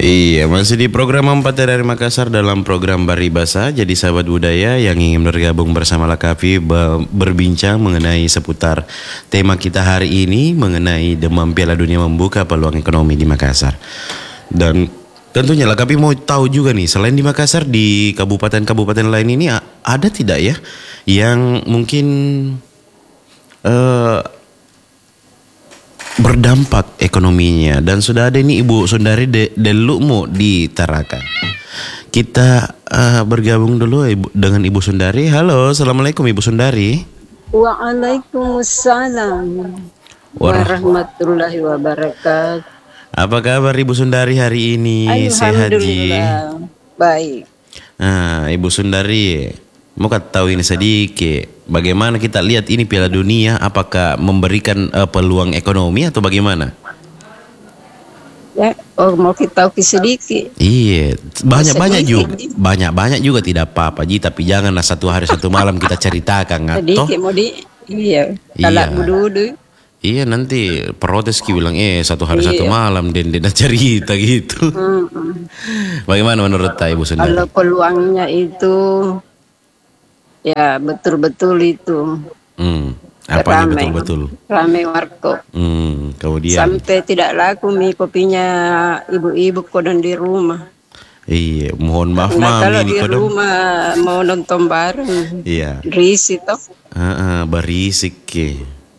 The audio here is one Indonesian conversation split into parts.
Iya, masih di program 4 dari Makassar dalam program Baribasa. Jadi sahabat budaya yang ingin bergabung bersama Lakavi berbincang mengenai seputar tema kita hari ini mengenai demam Piala Dunia membuka peluang ekonomi di Makassar. Dan tentunya Lakavi mau tahu juga nih, selain di Makassar, di kabupaten-kabupaten lain ini ada tidak ya yang mungkin berdampak ekonominya. Dan sudah ada ini Ibu Sundari Delukmu di Tarakan. Kita bergabung dulu dengan Ibu Sundari. Halo, assalamualaikum Ibu Sundari. Waalaikumsalam warahmatullahi wabarakatuh. Apa kabar Ibu Sundari hari ini? Sehat ji? Baik. Nah, Ibu Sundari, mau tahu ini sedikit. Bagaimana kita lihat ini Piala Dunia, apakah memberikan peluang ekonomi atau bagaimana? Ya, mau kita tahu sedikit. Iya, banyak juga tidak apa-apa ji, tapi janganlah satu hari satu malam kita ceritakan atau sedikit mau iya. Kalau budu. Iya, nanti protes bilang satu hari satu malam dan cerita gitu. Bagaimana menurut Ibu Sundari? Kalau peluangnya itu ya betul-betul itu. Apanya betul-betul? Rame warkop. Kemudian sampai tidak laku kopinya ibu-ibu kodon di rumah. Iya, mohon maaf nah, kalau di kodon rumah mau nonton bareng. Iya. Risik toh. Berisik ke.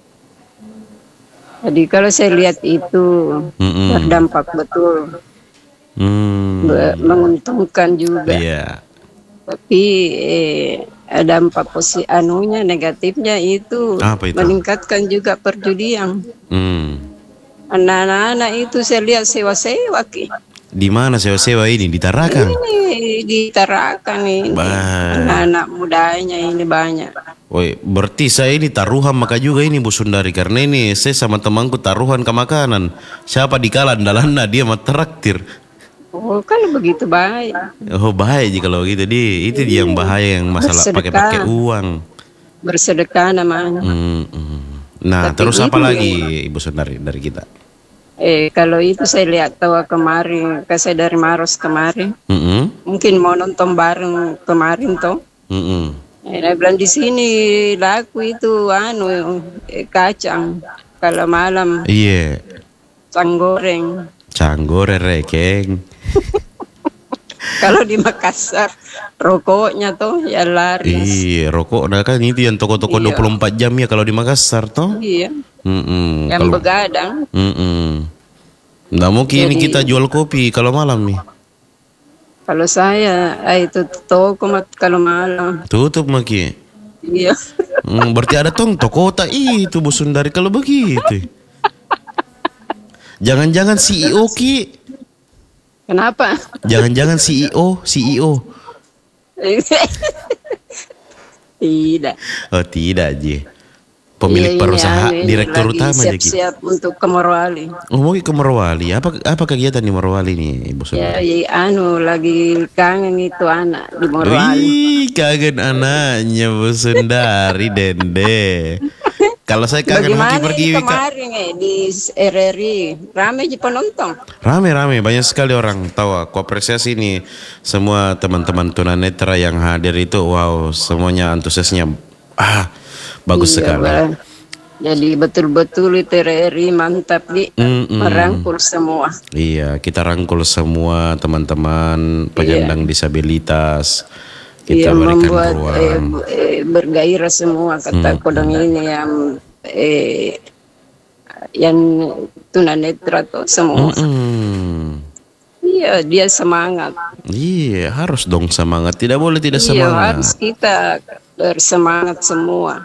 Jadi kalau saya lihat itu berdampak betul. Menguntungkan juga. Iya. Tapi dampak negatifnya itu meningkatkan juga perjudian. Anak-anak itu saya lihat sewa-sewa ki. Di mana sewa-sewa ini? Di Tarakan? Ini di Tarakan ini. Anak-anak mudanya ini banyak. Woi, berarti saya ini taruhan maka juga ini Bu Sundari, karena ini saya sama temanku taruhan ke makanan. Siapa dikalah dalanna dia mah traktir. Oh, kalau begitu baik. Oh, baik jika kalau gitu itu dia yang bahaya, yang masalah pakai uang. Bersedekah namanya. Nah, tapi terus apa lagi Ibu Sundari dari kita? Kalau itu saya lihat tahu kemarin, saya dari Maros kemarin. Mungkin mau nonton bareng kemarin toh. Dia bilang di sini laku itu kacang kalau malam. Iya. Canggoreng rekeng. Kalau di Makassar rokoknya tuh ya laris. Iya, rokok kan itu yang toko-toko 24 jam ya kalau di Makassar toh. Iya. Yang begadang. Nggak mungkin ini kita jual kopi kalau malam nih. Kalau saya itu toko kalau malam tutup maki. Iya. Berarti ada toko tak itu Bu Sundari kalau begitu. Jangan-jangan CEO ki. Kenapa? Jangan-jangan CEO. Tidak. Oh, tidak Ji. Pemilik perusahaan, direktur utama aja ki. Siap-siap untuk ke Morowali. Oh, mau ke Morowali. Apa kegiatan di Morowali nih Ibu Sundari? Ya, lagi kangen itu anak di Morowali. Kangen anaknya Bu Sundari Dende. Kalau saya kangen mungkin pergi kemarin di RRI rame aja penonton. Rame banyak sekali orang tahu. Aku apresiasi nih semua teman-teman tunanetra yang hadir itu. Wow, semuanya antusiasnya bagus sekali. Jadi betul-betul RRI mantap nih, merangkul semua. Iya, kita rangkul semua teman-teman penyandang disabilitas. Kita berikan membuat ruang. Bergairah semua kata kodong ini yang tunanetra tuh semua. Iya, dia semangat. Iya, harus dong semangat. Tidak boleh tidak semangat. Iya, harus kita bersemangat semua.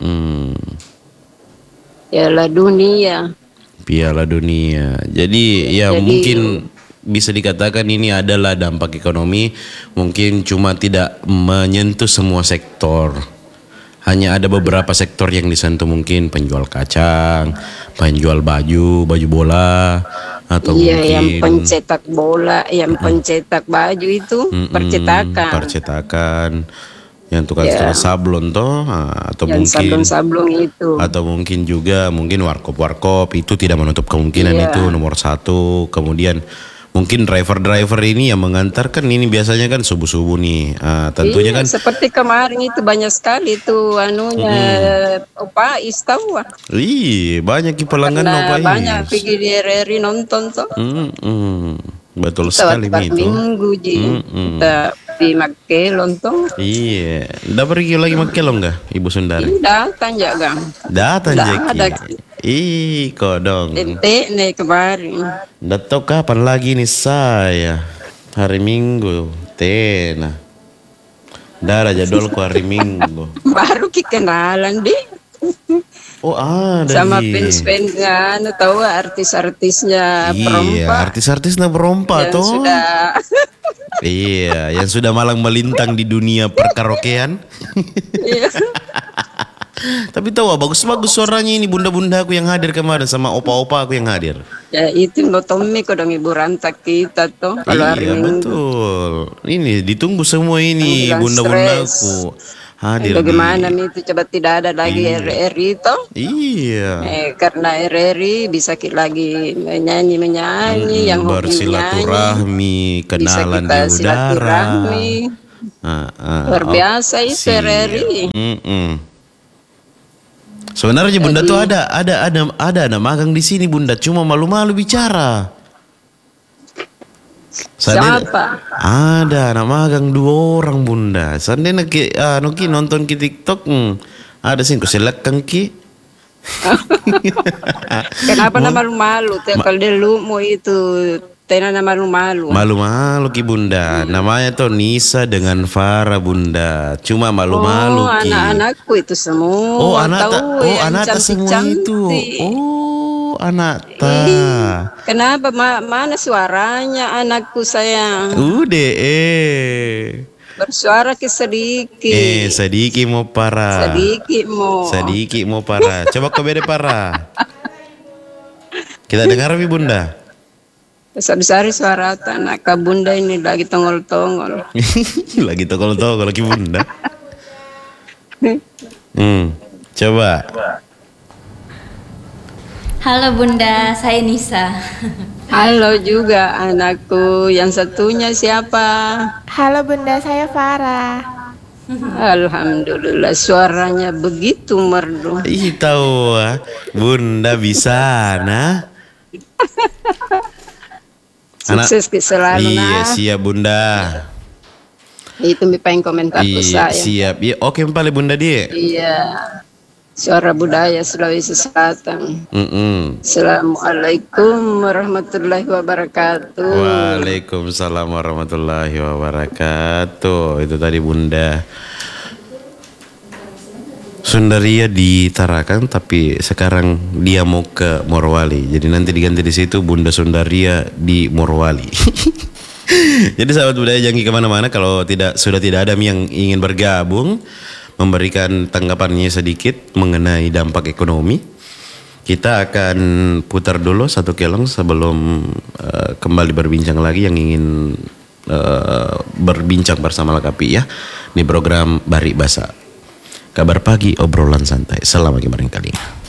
Piala Dunia. Jadi mungkin bisa dikatakan ini adalah dampak ekonomi, mungkin cuma tidak menyentuh semua sektor. Hanya ada beberapa sektor yang disentuh, mungkin penjual kacang, penjual baju bola, atau mungkin yang pencetak bola, yang pencetak baju itu, percetakan. Yang tukang sablon toh, atau yang mungkin sablon itu, atau mungkin juga warkop itu tidak menutup kemungkinan itu nomor satu. Kemudian Mungkin driver-driver ini yang mengantarkan ini biasanya kan subuh-subuh nih. Tentunya Iya, kan. seperti kemarin itu banyak sekali tuh anunya Opa Is tahu Banyak pelanggan karena Nova banyak Is. pergi di RRI nonton tuh. Betul Kita sekali waktu itu. Minggu kita di Makelon tuh. Iya, udah pergi lagi Makelong nggak, Ibu Sundari? Datang jaga. Datang Ada Jeki. Kodong. ente nih kemarin. Udah tahu kapan lagi nih saya? Hari Minggu, Tena. Udah ada jadwalku hari Minggu. Baru kenalan deh. Oh ada Sama Ji. fans-fansnya, tahu artis-artisnya Iya, perompak artis-artis nah berompa yang toh. sudah Iya, yang sudah malang melintang di dunia perkaraokean. iya. Tapi tahu bagus-bagus suaranya ini bunda-bunda aku yang hadir kemarin sama opa-opa aku yang hadir. Ya itu Mbak Tommy kodong ibu rantak kita tuh kalau hari Iya Minggu. betul. Ini ditunggu semua ini Panggilan bunda-bundaku hadir. Bagaimana itu coba tidak ada lagi RRI itu? Iya. Karena RRI bisa kita lagi menyanyi yang hobi menyanyi. Bersilaturahmi, kenalan di Bisa kita udara. silaturahmi. Luar biasa itu siap. RRI. Sebenarnya bunda tuh ada magang di sini bunda, cuma malu-malu bicara. Siapa? Ada anak magang 2 orang bunda. Sandena ki nonton ki TikTok ada sih kuselakkan ki. Kenapa nama malu-malu? Kalau dia lu mau itu tena nama malu-malu. Malu-malu ki bunda. Namanya tuh Nisa dengan Farah bunda. Cuma malu-malu ki. Anak-anakku itu semua. Oh anak yang anak semua itu. Oh anak ta. Kenapa mana suaranya anakku sayang? Udah Bersuara ke sedikit. sedikit mau parah. Sedikit mau parah. Coba kau beda parah. Kita dengar mi bunda. Besar-besar suara anak bunda ini lagi tongol-tongol. Lagi togol-togol lagi bunda. Coba. Halo Bunda, saya Nisa. Halo juga anakku, yang satunya siapa? Halo Bunda, saya Farah. Alhamdulillah suaranya begitu merdu. Ih tahu bunda bisa nah. Sukses selalu Iya nah. siap bunda. Itu mi pengen komentar ke Iya saya. siap. Iya oke pale bunda dia. Iya. Suara budaya Sulawesi Selatan. Assalamualaikum warahmatullahi wabarakatuh. Waalaikumsalam warahmatullahi wabarakatuh. Itu tadi bunda Sundaria di Tarakan, tapi sekarang dia mau ke Morowali. Jadi nanti diganti di situ Bunda Sundaria di Morowali. Jadi sahabat budaya jangan kemana-mana kalau sudah tidak ada yang ingin bergabung memberikan tanggapannya sedikit mengenai dampak ekonomi. Kita akan putar dulu 1 kelong sebelum kembali berbincang lagi yang ingin berbincang bersama Lakapi ya di program Bari Basa. Kabar pagi obrolan santai. Selamat kemarin kali.